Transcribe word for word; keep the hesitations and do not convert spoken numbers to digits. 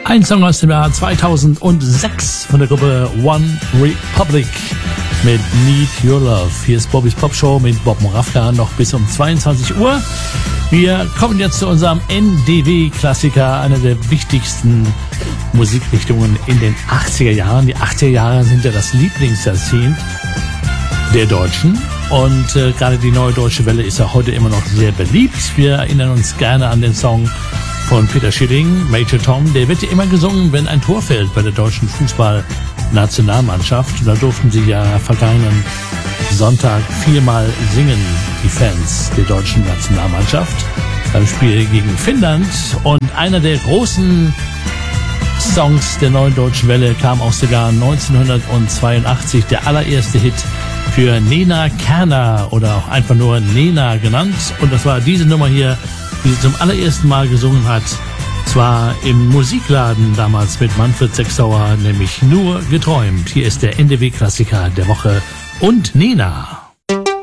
Ein Song aus dem Jahr zweitausendsechs von der Gruppe One Republic mit Need Your Love. Hier ist Bobbys Pop Show mit Bob Moravka noch bis um zweiundzwanzig Uhr. Wir kommen jetzt zu unserem N D W-Klassiker, einer der wichtigsten Musikrichtungen in den achtziger Jahren. Die achtziger Jahre sind ja das Lieblingsjahrzehnt der Deutschen. Und äh, gerade die Neue Deutsche Welle ist ja heute immer noch sehr beliebt. Wir erinnern uns gerne an den Song von Peter Schilling, Major Tom. Der wird ja immer gesungen, wenn ein Tor fällt bei der deutschen Fußballnationalmannschaft. Und da durften sie ja vergangenen Sonntag viermal singen, die Fans der deutschen Nationalmannschaft, beim Spiel gegen Finnland. Und einer der großen Songs der Neuen Deutschen Welle kam aus dem Jahr neunzehnhundertzweiundachtzig, der allererste Hit für Nena Kerner oder auch einfach nur Nena genannt. Und das war diese Nummer hier, die sie zum allerersten Mal gesungen hat. Zwar im Musikladen damals mit Manfred Sechsauer, nämlich Nur geträumt. Hier ist der N D W-Klassiker der Woche und Nena.